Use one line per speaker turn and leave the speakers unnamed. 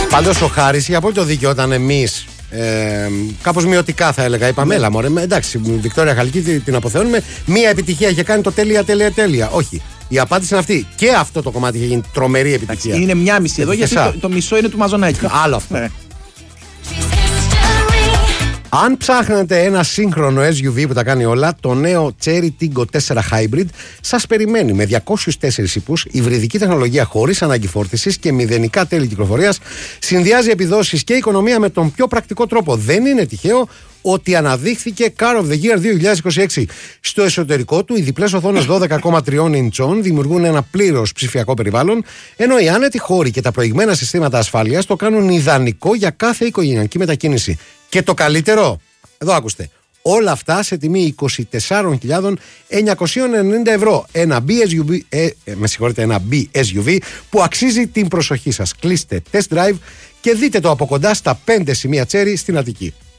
Πάντως ο Χάρης είχε απόλυτο δίκιο όταν εμείς κάπως μειωτικά θα έλεγα είπαμε, έλα μωρέ, εντάξει, Βικτόρια Χαλκή την αποθεώνουμε, μία επιτυχία είχε κάνει το τέλεια. Όχι. Η απάντηση είναι αυτή. Και αυτό το κομμάτι είχε γίνει τρομερή επιτυχία.
Είναι μια μισή εδώ, γιατί το μισό είναι του Μαζονάκη.
Άλλο αυτό. Αν ψάχνετε ένα σύγχρονο SUV που τα κάνει όλα, το νέο Cherry Tiggo 4 Hybrid σας περιμένει με 204 ύπους, υβριδική τεχνολογία χωρίς ανάγκη φόρτισης και μηδενικά τέλη κυκλοφορίας. Συνδυάζει επιδόσεις και οικονομία με τον πιο πρακτικό τρόπο. Δεν είναι τυχαίο ότι αναδείχθηκε Car of the Year 2026. Στο εσωτερικό του, οι διπλές οθόνες 12,3 ιντσών δημιουργούν ένα πλήρως ψηφιακό περιβάλλον, ενώ οι άνετοι χώροι και τα προηγμένα συστήματα ασφάλειας το κάνουν ιδανικό για κάθε οικογενειακή μετακίνηση. Και το καλύτερο, εδώ άκουστε, όλα αυτά σε τιμή 24.990 ευρώ. Ένα BSUV που αξίζει την προσοχή σας. Κλείστε test drive και δείτε το από κοντά στα 5 σημεία Cherry στην Αττική.